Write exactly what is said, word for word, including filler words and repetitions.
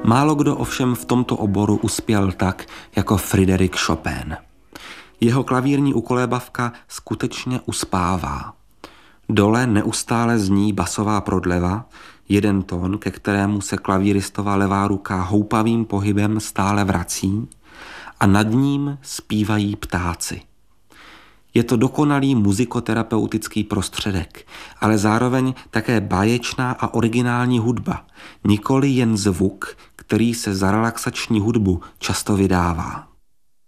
Málo kdo ovšem v tomto oboru uspěl tak, jako Frédéric Chopin. Jeho klavírní ukolébavka skutečně uspává. Dole neustále zní basová prodleva, jeden tón, ke kterému se klavíristová levá ruka houpavým pohybem stále vrací, a nad ním zpívají ptáci. Je to dokonalý muzikoterapeutický prostředek, ale zároveň také báječná a originální hudba, nikoli jen zvuk, který se za relaxační hudbu často vydává.